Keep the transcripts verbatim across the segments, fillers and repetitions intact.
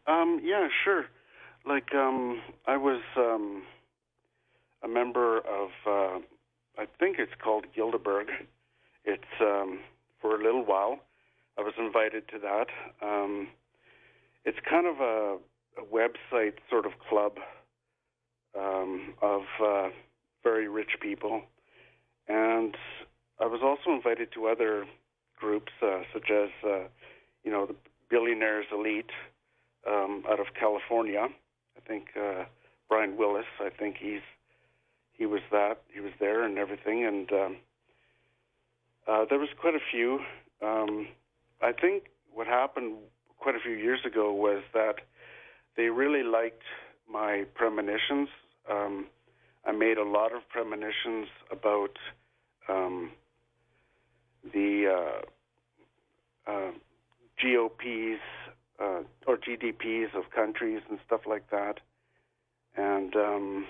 Um, yeah, sure. Like, um, I was um, a member of, uh, I think it's called Gilderberg. It's um, for a little while. I was invited to that. Um, it's kind of a, a website sort of club um, of uh, very rich people. And I was also invited to other groups, uh, such as, uh, you know, the Billionaires Elite um, out of California. I think uh, Brian Willis, I think he's he was that. He was there and everything. And um, uh, there was quite a few. Um, I think what happened quite a few years ago was that they really liked my premonitions. Um, I made a lot of premonitions about um, the uh, uh, G O Ps uh, or G D Ps of countries and stuff like that. And um,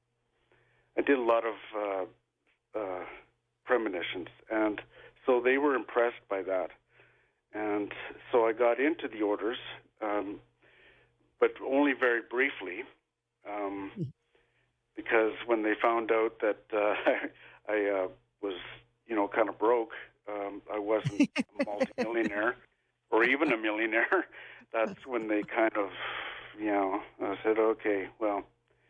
I did a lot of uh, uh, premonitions. And so they were impressed by that. And so I got into the orders, um, but only very briefly. Um, because when they found out that uh, I uh, was, you know, kind of broke, um, I wasn't a multimillionaire or even a millionaire, that's when they kind of, you know, I said, okay, well,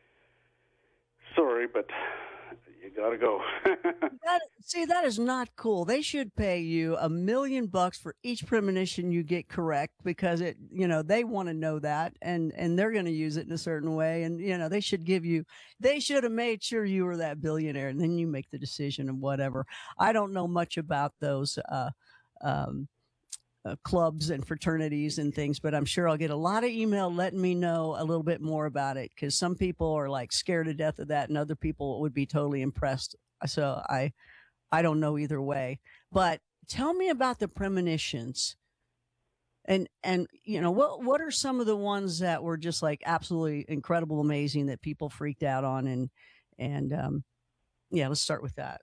sorry, but you got to go. That, see, that is not cool. They should pay you a million bucks for each premonition you get correct because it, you know, they want to know that and and they're going to use it in a certain way. And you know, they should give you, they should have made sure you were that billionaire, and then you make the decision and whatever. I don't know much about those. Uh, um, uh, clubs and fraternities and things, but I'm sure I'll get a lot of email letting me know a little bit more about it because some people are like scared to death of that, and other people would be totally impressed. So I I don't know either way. But tell me about the premonitions. And and you know what what are some of the ones that were just like absolutely incredible, amazing that people freaked out on and and um, yeah, let's start with that.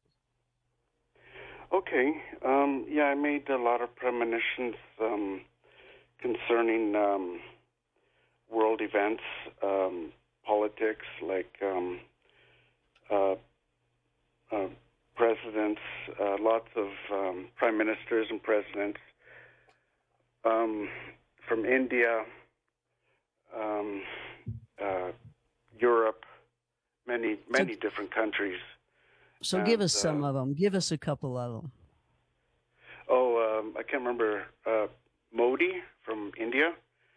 Okay. Um, yeah, I made a lot of premonitions um, concerning um, world events, um, politics, like um, uh, uh, presidents, uh, lots of um, prime ministers and presidents um, from India, um, uh, Europe, many So many different countries, so give and us uh, some of them. Give us a couple of them. oh, um, I can't remember uh, Modi from India.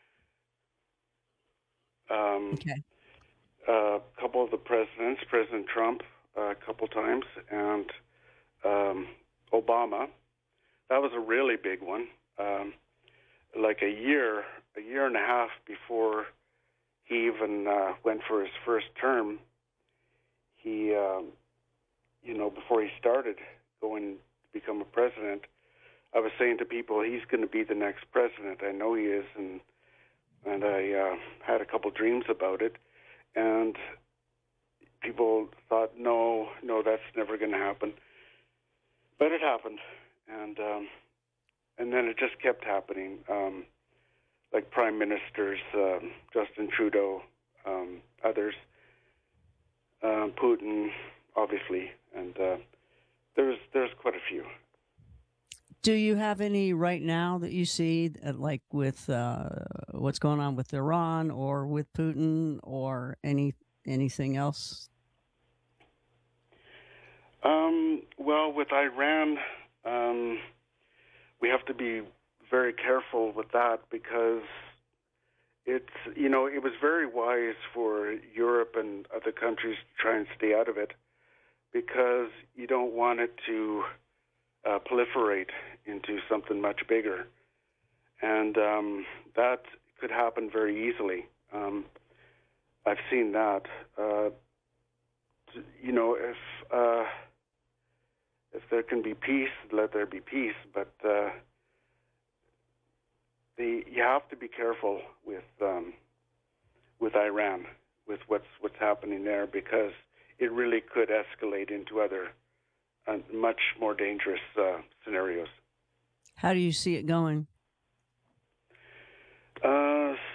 Um, Okay. a couple of the presidents, President Trump, uh, a couple times, and um, Obama. That was a really big one. Um, like a year, a year and a half before he even uh, went for his first term, he, um, you know, before he started going to become a president, I was saying to people, he's going to be the next president. I know he is, and and I uh, had a couple dreams about it, and people thought, no, no, that's never going to happen. But it happened, and um, and then it just kept happening. Um, like prime ministers, um, Justin Trudeau, um, others, um, Putin, obviously, and uh, there's there's quite a few. Do you have any right now that you see, uh, like with uh, what's going on with Iran or with Putin or any anything else? Um, well, with Iran, um, we have to be very careful with that because it's, you know, it was very wise for Europe and other countries to try and stay out of it because you don't want it to uh, proliferate into something much bigger. And um, that could happen very easily. Um, I've seen that. Uh, you know, if uh, if there can be peace, let there be peace. But uh, the you have to be careful with um, with Iran, with what's what's happening there, because it really could escalate into other uh, much more dangerous uh, scenarios. How do you see it going? Uh,